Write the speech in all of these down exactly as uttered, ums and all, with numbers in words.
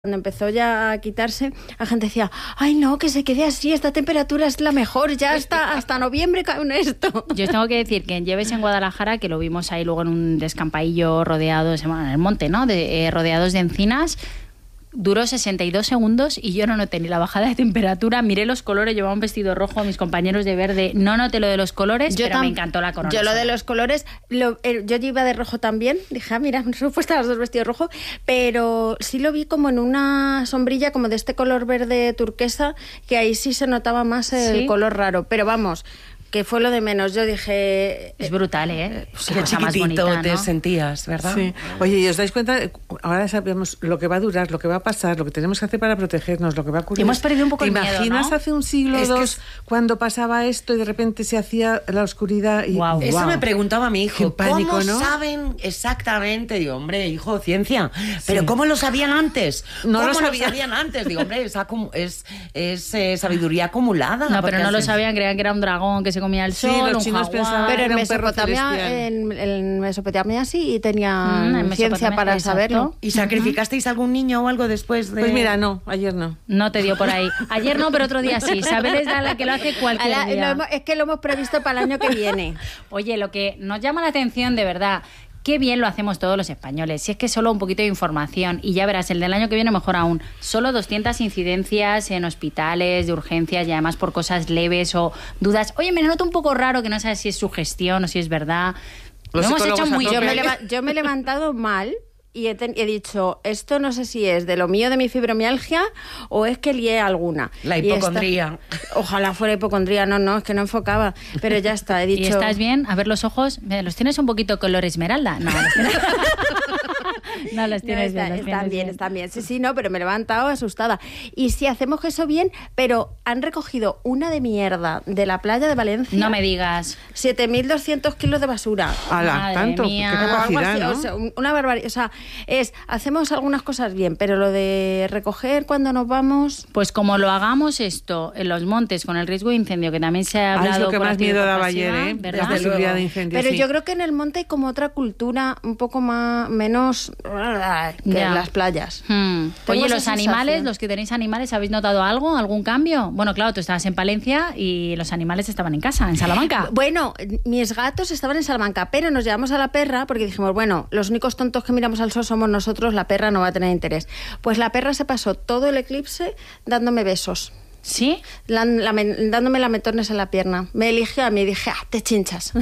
Cuando empezó ya a quitarse, la gente decía, ay no, que se quede así, esta temperatura es la mejor, ya hasta, hasta noviembre con esto. Yo os tengo que decir que en Lleves en Guadalajara, que lo vimos ahí luego en un descampadillo rodeados, bueno, en el monte, ¿no? De, eh, rodeados de encinas, duró sesenta y dos segundos y yo no noté ni la bajada de temperatura. Miré los colores, llevaba un vestido rojo, mis compañeros de verde, no noté lo de los colores, yo pero tam- me encantó la corona. Yo lo de los colores, lo, eh, yo iba de rojo también, dije, ah, mira, me he puesto los dos vestidos rojos, pero sí lo vi como en una sombrilla como de este color verde turquesa, que ahí sí se notaba más el ¿Sí? color raro, pero vamos, que fue lo de menos. Yo dije... Es brutal, ¿eh? Qué cosa más bonita, te ¿no? sentías, ¿verdad? Sí. Oye, ¿y os dais cuenta? Ahora sabemos lo que va a durar, lo que va a pasar, lo que tenemos que hacer para protegernos, lo que va a ocurrir. Hemos perdido un poco el miedo, ¿te imaginas ¿no? hace un siglo o dos es... cuando pasaba esto y de repente se hacía la oscuridad? Y, wow. Eso wow. me preguntaba mi hijo. Pánico, ¿Cómo ¿no? saben exactamente? Digo, hombre, hijo, ciencia. ¿Pero sí. cómo lo sabían antes? No ¿Cómo lo, sabía. lo sabían antes? Digo, hombre, es, acum- es, es eh, sabiduría acumulada. No, pero no así... lo sabían, creían que era un dragón que se comía el sol. Sí, chinos pensaban pero en en Mesopotamia, en, en Mesopotamia sí tenían mm, ciencia para exacto. saberlo. ¿Y sacrificasteis a algún niño o algo después de...? Pues mira, no, ayer no. No te dio por ahí. Ayer no, pero otro día sí. Isabel es la que lo hace cualquier la, día. Hemos, es que lo hemos previsto para el año que viene. Oye, lo que nos llama la atención de verdad... Qué bien lo hacemos todos los españoles. Si es que solo un poquito de información. Y ya verás, el del año que viene mejor aún. Solo doscientas incidencias en hospitales, de urgencias y además por cosas leves o dudas. Oye, me noto un poco raro que no sabes si es sugestión o si es verdad. Lo hemos hecho muy... Yo me, leva- yo me he levantado mal... Y he, ten- he dicho, esto no sé si es de lo mío de mi fibromialgia o es que lié alguna. La hipocondría. Esta, ojalá fuera hipocondría, no, no, es que no enfocaba. Pero ya está, he dicho... ¿Y estás bien? A ver los ojos, ¿los tienes un poquito color esmeralda? No, los tienes... No, los tienes no, está, bien. Los están tienes bien, bien, están bien. Sí, sí, no, pero me he levantado asustada. Y sí, hacemos eso bien, pero han recogido una de mierda de la playa de Valencia. No me digas. siete mil doscientos kilos de basura. ¡Hala, tanto! Mía. ¡Qué capacidad, así, ¿no? O sea, una barbaridad. O sea, es, hacemos algunas cosas bien, pero lo de recoger cuando nos vamos... Pues como lo hagamos esto en los montes con el riesgo de incendio, que también se ha hablado... Ah, es lo que más miedo daba pasiva, ayer, ¿eh? ¿verdad? La seguridad de incendios, Pero sí. yo creo que en el monte hay como otra cultura un poco más menos que Ya. en las playas. Hmm. Oye, esa los sensación. animales, los que tenéis animales, ¿habéis notado algo? ¿Algún cambio? Bueno, claro, tú estabas en Palencia y los animales estaban en casa, en Salamanca. Bueno, mis gatos estaban en Salamanca, pero nos llevamos a la perra porque dijimos, bueno, los únicos tontos que miramos al sol somos nosotros, la perra no va a tener interés. Pues la perra se pasó todo el eclipse dándome besos. ¿Sí? La, la, dándome lametones en la pierna. Me eligió a mí y dije, ah, te chinchas.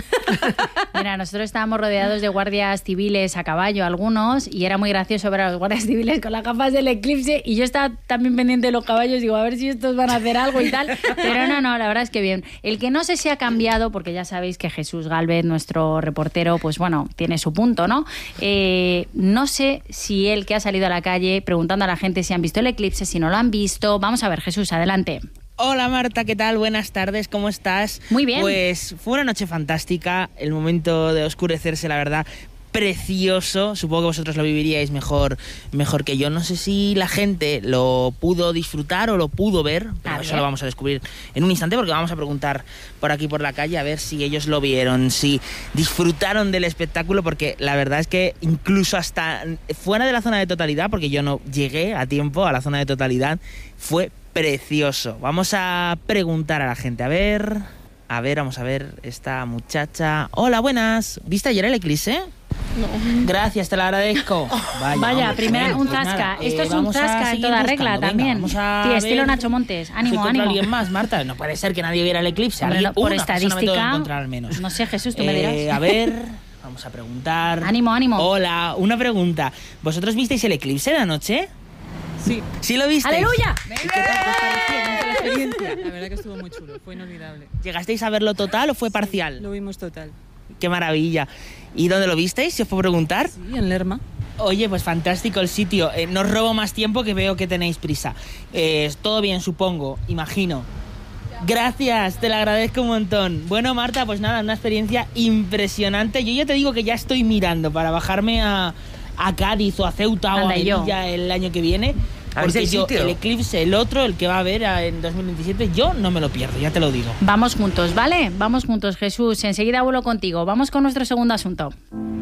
Mira, nosotros estábamos rodeados de guardias civiles a caballo, algunos, y era muy gracioso ver a los guardias civiles con las gafas del eclipse, y yo estaba también pendiente de los caballos, digo, a ver si estos van a hacer algo y tal, pero no, no, la verdad es que bien. El que no sé si ha cambiado, porque ya sabéis que Jesús Gálvez, nuestro reportero, pues bueno, tiene su punto, ¿no? Eh, no sé si él, que ha salido a la calle preguntando a la gente si han visto el eclipse, si no lo han visto. Vamos a ver, Jesús, adelante. Hola Marta, ¿qué tal? Buenas tardes, ¿cómo estás? Muy bien. Pues fue una noche fantástica, el momento de oscurecerse, la verdad, precioso. Supongo que vosotros lo viviríais mejor, mejor que yo. No sé si la gente lo pudo disfrutar o lo pudo ver, pero a eso ver. lo vamos a descubrir en un instante porque vamos a preguntar por aquí por la calle a ver si ellos lo vieron, si disfrutaron del espectáculo, porque la verdad es que incluso hasta fuera de la zona de totalidad, porque yo no llegué a tiempo a la zona de totalidad, fue precioso. Vamos a preguntar a la gente, a ver, a ver, vamos a ver, esta muchacha. Hola, buenas. ¿Viste ayer el eclipse? No. Gracias, te lo agradezco. Vaya, Vaya, hombre, primera, bueno, un pues zasca. nada, Esto eh, es un vamos a zasca en seguir toda buscando, regla venga, también. vamos a Sí, estilo ver Nacho Montes. Ánimo, si ánimo. alguien más, Marta. No puede ser que nadie viera el eclipse. Hombre, Alguien, no, por una persona me tengo que estadística, encontrar al menos. no sé, Jesús, tú me Eh, dirás. A ver, vamos a preguntar. Ánimo, ánimo. Hola, una pregunta. ¿Vosotros visteis el eclipse de anoche? Sí. ¿Sí lo visteis? ¡Aleluya! ¿Y qué tal os pareció? ¿Cómo fue la experiencia? La verdad que estuvo muy chulo, fue inolvidable. ¿Llegasteis a verlo total o fue parcial? Lo vimos total. Qué maravilla. ¿Y dónde lo visteis, si os puedo preguntar? Sí, en Lerma. Oye, pues fantástico el sitio. Eh, no os robo más tiempo que veo que tenéis prisa. Eh, todo bien, supongo, imagino. Gracias, te lo agradezco un montón. Bueno, Marta, pues nada, una experiencia impresionante. Yo ya te digo que ya estoy mirando para bajarme a, a Cádiz o a Ceuta o a Melilla el año que viene. A ver si Porque hay yo, sitio. el eclipse, el otro, el que va a haber en dos mil veintisiete, yo no me lo pierdo, ya te lo digo. Vamos juntos, ¿vale? Vamos juntos, Jesús. Enseguida vuelo contigo. Vamos con nuestro segundo asunto.